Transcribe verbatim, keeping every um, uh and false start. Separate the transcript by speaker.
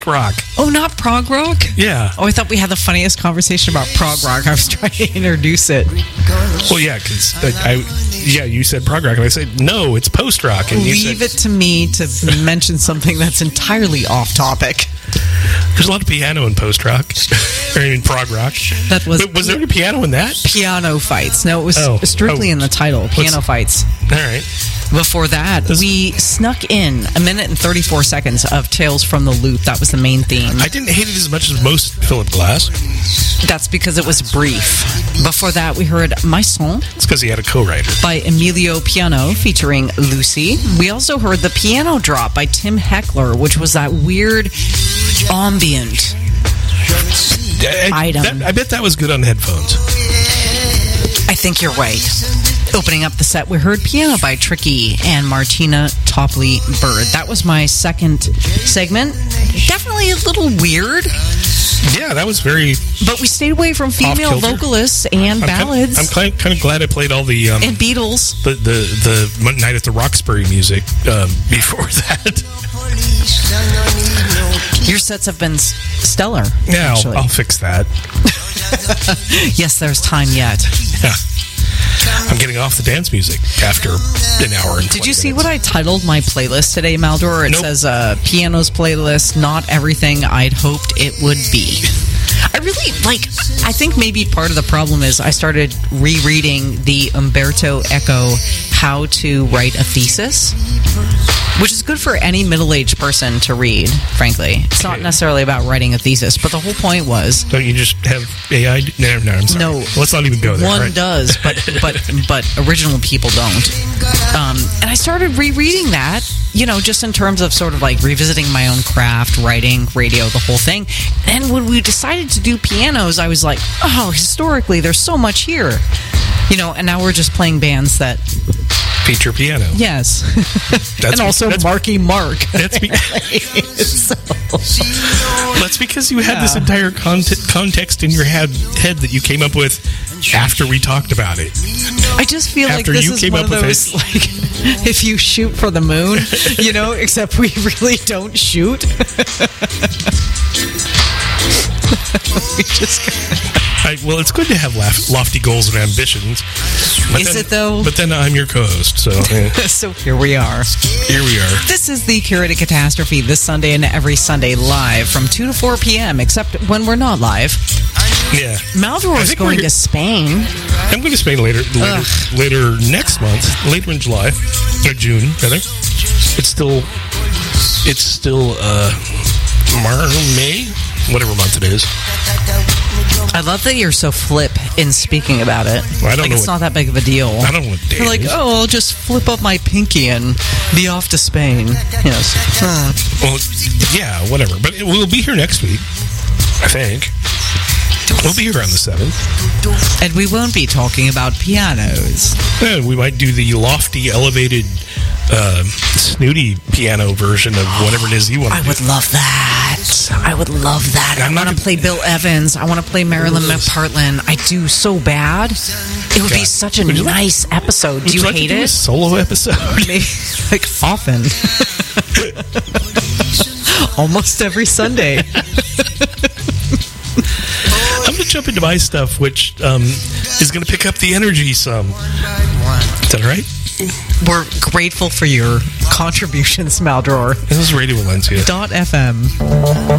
Speaker 1: rock.
Speaker 2: Oh, not prog rock?
Speaker 1: Yeah.
Speaker 2: Oh, I thought we had the funniest conversation about prog rock. I was trying to introduce it.
Speaker 1: Well, yeah, because I, I, yeah, you said prog rock, and I said no, it's post rock. And you
Speaker 2: Leave
Speaker 1: said,
Speaker 2: it to me to mention something that's entirely off topic.
Speaker 1: There's a lot of piano in post rock, or in prog rock.
Speaker 2: That was
Speaker 1: But was there any piano in that?
Speaker 2: piano fights. No, it was
Speaker 1: Oh.
Speaker 2: strictly
Speaker 1: Oh.
Speaker 2: in the title. Piano
Speaker 1: What's-
Speaker 2: fights.
Speaker 1: All right.
Speaker 2: Before that,
Speaker 1: This-
Speaker 2: we snuck in a minute and thirty-four seconds of Tales from the Loop. That was the main theme.
Speaker 1: I didn't hate it as much as most Philip Glass.
Speaker 2: That's because it was brief. Before that, we heard My Son
Speaker 1: It's because he had a co-writer.
Speaker 2: by Emilio Piano featuring Lucy. We also heard The Piano Drop by Tim Heckler, which was that weird ambient
Speaker 1: I, I-
Speaker 2: item.
Speaker 1: that- I bet that was good on headphones.
Speaker 2: I think you're right. Opening up the set, we heard Piano by Tricky and Martina Topley Bird. That was my second segment. Definitely a little weird,
Speaker 1: Yeah, that was very
Speaker 2: but we stayed away from female
Speaker 1: Off-kilter.
Speaker 2: vocalists and
Speaker 1: I'm
Speaker 2: ballads
Speaker 1: Kind of, I'm kind, kind of glad I played all the um,
Speaker 2: and Beatles.
Speaker 1: the, the the Night at the Roxbury music um, before that.
Speaker 2: Your sets have been s- stellar.
Speaker 1: Yeah,
Speaker 2: actually.
Speaker 1: I'll, I'll fix that.
Speaker 2: Yes, there's time yet.
Speaker 1: Yeah. I'm getting off the dance music after an hour and
Speaker 2: Did you see what I titled my playlist today, Maldor? It
Speaker 1: Nope.
Speaker 2: says uh, Pianos Playlist, Not Everything I'd Hoped It Would Be. I really, like, I think maybe part of the problem is I started rereading the Umberto Eco How to Write a Thesis, which is good for any middle-aged person to read, frankly. It's not
Speaker 1: Okay.
Speaker 2: necessarily about writing a thesis, but the whole point was
Speaker 1: Don't you just have A I? do- No, no, I'm sorry.
Speaker 2: No.
Speaker 1: Let's not even go there.
Speaker 2: one
Speaker 1: right?
Speaker 2: does, but but but original people don't. Um, and I started rereading that, you know, just in terms of sort of like revisiting my own craft, writing, radio, the whole thing. And when we decided to do pianos, I was like, oh, historically, there's so much here, you know. And now we're just playing bands that,
Speaker 1: Feature piano.
Speaker 2: yes,
Speaker 1: That's
Speaker 2: and also
Speaker 1: that's,
Speaker 2: Marky Mark.
Speaker 1: That's, be,
Speaker 2: So-
Speaker 1: that's because you had
Speaker 2: Yeah.
Speaker 1: this entire conte- context in your head, head that you came up with after we talked about it.
Speaker 2: I just feel like
Speaker 1: After
Speaker 2: this
Speaker 1: you
Speaker 2: is
Speaker 1: came
Speaker 2: one
Speaker 1: up
Speaker 2: of
Speaker 1: with
Speaker 2: those,
Speaker 1: it.
Speaker 2: like, if you shoot for the moon, you know, except we really don't shoot. we just
Speaker 1: I, well, it's good to have laugh, lofty goals and ambitions. But
Speaker 2: Is
Speaker 1: then-
Speaker 2: it, though?
Speaker 1: But then I'm your co-host, so eh,
Speaker 2: So here we are.
Speaker 1: here we are.
Speaker 2: This is the Curated Catastrophe this Sunday and every Sunday live from two to four p.m., except when we're not live.
Speaker 1: Yeah.
Speaker 2: Maldor
Speaker 1: I
Speaker 2: is
Speaker 1: think
Speaker 2: going
Speaker 1: we're-
Speaker 2: to Spain.
Speaker 1: I'm going to Spain later, later,
Speaker 2: Ugh.
Speaker 1: later next month, later in July, or June, rather. It's still, it's still, uh, Mar, May, whatever month it is.
Speaker 2: I love that you're so flip in speaking about it.
Speaker 1: Well, I don't
Speaker 2: like
Speaker 1: know
Speaker 2: it's
Speaker 1: what-
Speaker 2: not that big of a deal.
Speaker 1: I don't know what day
Speaker 2: You're
Speaker 1: it
Speaker 2: like,
Speaker 1: is.
Speaker 2: oh, I'll just flip up my pinky and be off to Spain. Yes. Uh,
Speaker 1: Well, yeah, whatever. But it, we'll be here next week, I think. We'll be here on the seventh.
Speaker 2: and we won't be talking about pianos.
Speaker 1: Yeah, we might do the lofty, elevated, uh, snooty piano version of whatever it is you want to
Speaker 2: I
Speaker 1: do.
Speaker 2: would love that. I would love that. I
Speaker 1: I'm not
Speaker 2: want to
Speaker 1: gonna-
Speaker 2: play Bill Evans. I want to play Marilyn McPartlin. I do so bad. It would be
Speaker 1: God.
Speaker 2: such a
Speaker 1: Would you like-
Speaker 2: nice episode. Do
Speaker 1: Would
Speaker 2: you
Speaker 1: like
Speaker 2: hate
Speaker 1: to do a
Speaker 2: it?
Speaker 1: solo episode?
Speaker 2: Maybe, like often. Almost every Sunday.
Speaker 1: I'm going to jump into my stuff, which um, is going to pick up the energy some. Is that all right?
Speaker 2: We're grateful for your contributions, Maldor.
Speaker 1: This is Radio Valencia.
Speaker 2: Dot F M.